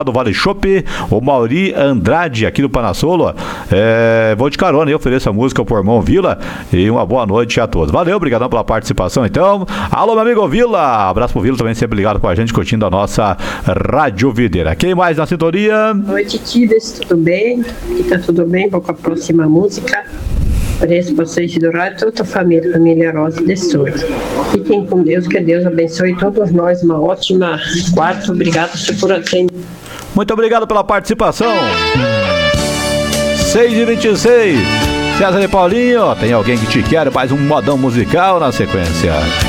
do Vale Chopp, o Mauri Andrade aqui do Panassolo. Vou de carona e ofereço a música pro irmão Vila e uma boa noite a todos. Valeu, obrigadão pela participação então. Alô, meu amigo Vila, abraço pro Vila também, sempre ligado com a gente, curtindo a nossa Rádio Videira. Quem mais na sintonia? Boa noite, Tides, tudo bem? Aqui tá tudo bem, vou com a próxima música. Ofereço vocês do rádio, toda a família Rosa de Souza. Fiquem com Deus, que Deus abençoe todos nós, uma ótima quarta, obrigado por atender. Muito obrigado pela participação. 6h26. César e Paulinho, tem alguém que te quer? Mais um modão musical na sequência.